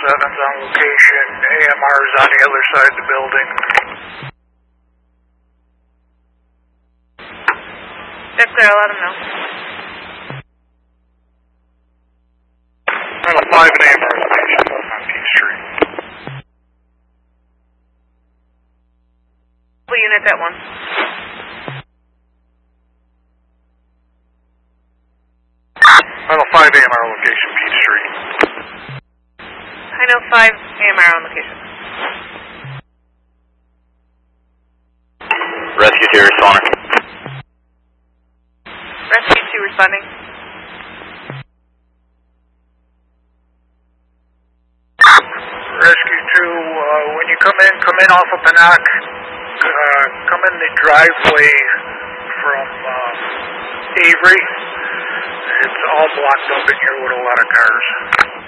7's on location. AMR's on the other side of the building. That's clear, I'll let them know. On a 5 and AMR location on Peachtree. What unit that one? On a 5 AMR location, Peachtree. I know 5 AMR on location. Rescue 2 responding. Rescue 2 responding. Rescue 2, when you come in off of Panac. Come in the driveway from Avery. It's all blocked up in here with a lot of cars.